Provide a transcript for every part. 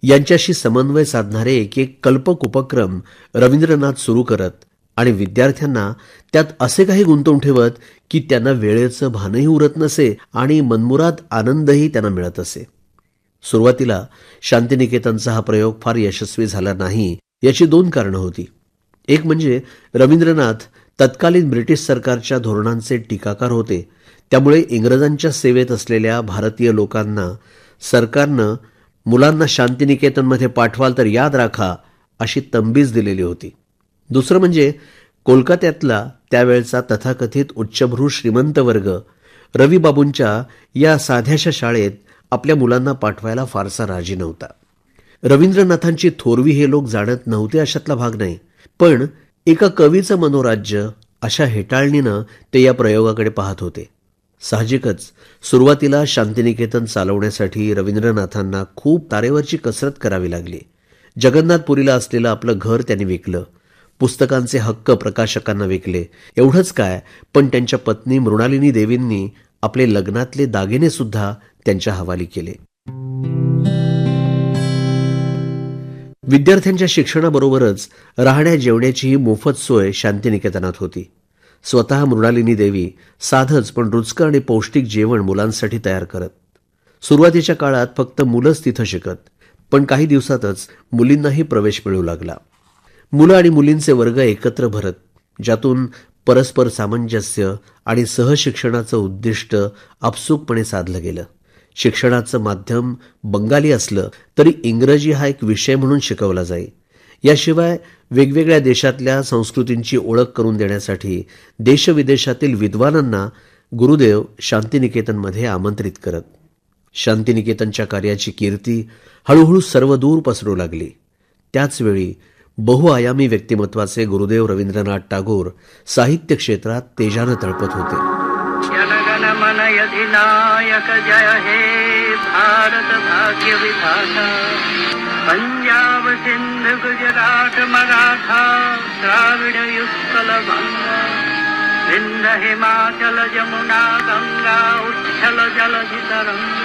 यांच्याशी समन्वय साधणारे एक एक कल्पक उपक्रम रवींद्रनाथ सुरू करत आणि विद्यार्थ्यांना त्यात असे काही गुंतवून ठेवत की त्यांना वेळेचं भानही उरत नसे आणि मनमुराद आनंदही त्यांना मिळत असे. सुरुवातीला शांतिनिकेतनचा हा प्रयोग फार यशस्वी झाला नाही, याची दोन कारणं होती. एक म्हणजे रवींद्रनाथ तत्कालीन ब्रिटिश सरकारच्या धोरणांचे टीकाकार होते. त्यामुळे इंग्रजांच्या सेवेत असलेल्या भारतीय लोकांना सरकारनं मुलांना शांतिनिकेतनमध्ये पाठवाल तर याद राखा अशी तंबीज दिलेली होती. दुसरं म्हणजे कोलकात्यातला त्यावेळचा तथाकथित उच्चभ्रू श्रीमंत वर्ग रविबाबूंच्या या साध्याशा शाळेत आपल्या मुलांना पाठवायला फारसा राजी नव्हता. रवींद्रनाथांची थोरवी हे लोक जाणत नव्हते अशातला भाग नाही, पण एका कवीचं मनोराज्य अशा हेटाळणीनं ते या प्रयोगाकडे पाहत होते. साहजिकच सुरुवातीला शांतिनिकेतन चालवण्यासाठी रवींद्रनाथांना खूप तारेवरची कसरत करावी लागली. जगन्नाथपुरीला असलेलं आपलं घर त्यांनी विकलं, पुस्तकांचे हक्क प्रकाशकांना विकले. एवढंच काय, पण त्यांच्या पत्नी मृणालिनी देवींनी आपले लग्नातले दागिने सुद्धा त्यांच्या हवाली केले. विद्यार्थ्यांच्या शिक्षणाबरोबरच राहण्या जेवण्याचीही मोफत सोय शांतिनिकेतनात होती. स्वतः मृणालिनी देवी साधंच पण रुचकर आणि पौष्टिक जेवण मुलांसाठी तयार करत. सुरुवातीच्या काळात फक्त मुलंच तिथं शिकत, पण काही दिवसातच मुलींनाही प्रवेश मिळू लागला. मुलं आणि मुलींचे वर्ग एकत्र भरत, ज्यातून परस्पर सामंजस्य आणि सहशिक्षणाचं उद्दिष्ट आपसूकपणे साधलं गेलं. शिक्षणाचं माध्यम बंगाली असलं तरी इंग्रजी हा एक विषय म्हणून शिकवला जाई. याशिवाय वेगवेगळ्या देशातल्या संस्कृतींची ओळख करून देण्यासाठी देशविदेशातील विद्वानांना गुरुदेव शांतिनिकेतनमध्ये आमंत्रित करत. शांतिनिकेतनच्या कार्याची कीर्ती हळूहळू सर्वदूर पसरू लागली. त्याचवेळी बहुआयामी व्यक्तिमत्वाचे गुरुदेव रवींद्रनाथ टागोर साहित्य क्षेत्रात तेजानं तळपत होते. मन अधिनायक जय हे भारत भाग्य विधाता, पंजाब सिंध गुजरात मराठा द्राविड उत्कल बंगा, विंध्य हिमाचल जमुना गंगा उच्छल जलधि तरंगा,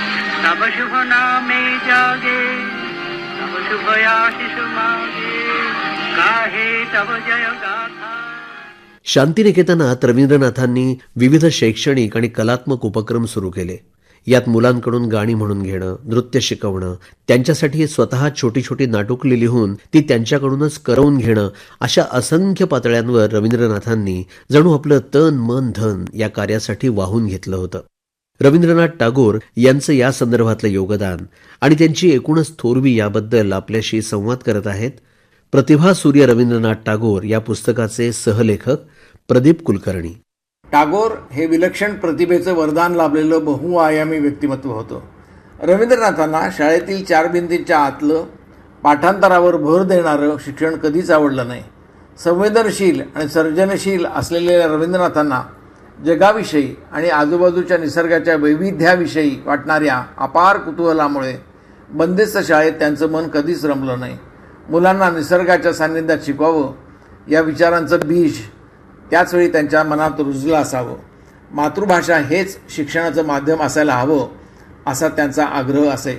तब शुभ नामे जागे तब शुभ आशीष मागे, गाहे तब जय गाथा. शांतिनिकेतनात रवींद्रनाथांनी विविध शैक्षणिक आणि कलात्मक उपक्रम सुरू केले. यात मुलांकडून गाणी म्हणून घेणं, नृत्य शिकवणं, त्यांच्यासाठी स्वतः छोटी छोटी नाटुकली लिहून ती त्यांच्याकडूनच करवून घेणं, अशा असंख्य पातळ्यांवर रवींद्रनाथांनी जणू आपलं तन मन धन या कार्यासाठी वाहून घेतलं होतं. रवींद्रनाथ टागोर यांचं या संदर्भातलं योगदान आणि त्यांची एकूणच थोरवी याबद्दल आपल्याशी संवाद करत आहेत प्रतिभा सूर्य रवींद्रनाथ टागोर या पुस्तकाचे सहलेखक प्रदीप कुलकर्णी. टागोर हे विलक्षण प्रतिभेचं वरदान लाभलेलं बहुआयामी व्यक्तिमत्व होतं. रवींद्रनाथांना शाळेतील चार भिंतींच्या आतलं पाठांतरावर भर देणारं शिक्षण कधीच आवडलं नाही. संवेदनशील आणि सर्जनशील असलेल्या रवींद्रनाथांना जगाविषयी आणि आजूबाजूच्या निसर्गाच्या वैविध्याविषयी वाटणाऱ्या अपार कुतूहलामुळे बंदिस्त शाळेत त्यांचं मन कधीच रमलं नाही. मुलांना निसर्गाच्या सान्निध्यात शिकवावं या विचारांचं बीज त्याचवेळी त्यांच्या मनात रुजलं असावं. मातृभाषा हेच शिक्षणाचं माध्यम असायला हवं असा त्यांचा आग्रह असे.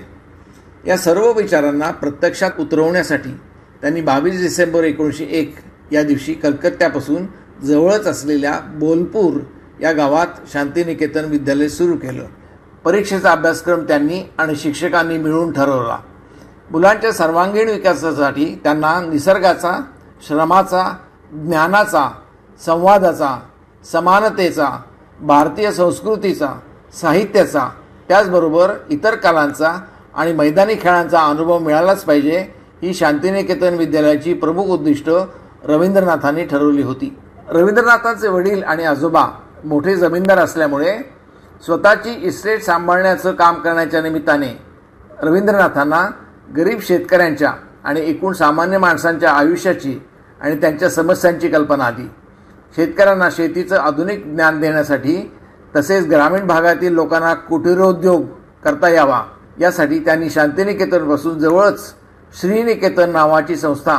या सर्व विचारांना प्रत्यक्षात उतरवण्यासाठी त्यांनी 22 डिसेंबर 1901 या दिवशी कलकत्त्यापासून जवळच असलेल्या बोलपूर या गावात शांतिनिकेतन विद्यालय सुरू केलं. परीक्षेचा अभ्यासक्रम त्यांनी आणि शिक्षकांनी मिळून ठरवला. मुलांच्या सर्वांगीण विकासासाठी त्यांना निसर्गाचा, श्रमाचा, ज्ञानाचा, संवादाचा, समानतेचा, भारतीय संस्कृतीचा, साहित्याचा, त्याचबरोबर इतर कलांचा आणि मैदानी खेळांचा अनुभव मिळालाच पाहिजे, ही शांतिनिकेतन विद्यालयाची प्रमुख उद्दिष्ट रवींद्रनाथांनी ठरवली होती. रवींद्रनाथांचे वडील आणि आजोबा मोठे जमीनदार असल्यामुळे स्वतःची इस्टेट सांभाळण्याचं काम करण्याच्या निमित्ताने रवींद्रनाथांना गरीब शेतकऱ्यांच्या आणि एकूण सामान्य माणसांच्या आयुष्याची आणि त्यांच्या समस्यांची कल्पना आली. शेतकऱ्यांना शेतीचं आधुनिक ज्ञान देण्यासाठी तसेच ग्रामीण भागातील लोकांना कुटीरोद्योग करता यावा यासाठी त्यांनी शांतिनिकेतनपासून जवळच श्रीनिकेतन नावाची संस्था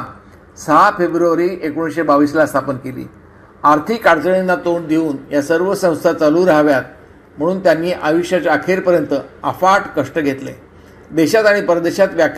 6 फेब्रुवारी 1922 स्थापन केली. आर्थिक अडचणींना तोंड देऊन या सर्व संस्था चालू राहाव्यात म्हणून त्यांनी आयुष्याच्या अखेरपर्यंत अफाट कष्ट घेतले. देशात आणि परदेशात